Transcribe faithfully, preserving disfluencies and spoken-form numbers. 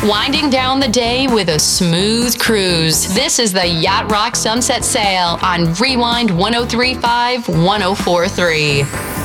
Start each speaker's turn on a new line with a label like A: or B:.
A: winding down the day with a smooth cruise. This is the Yacht Rock Sunset Sail on Rewind one oh three point five, one oh four point three.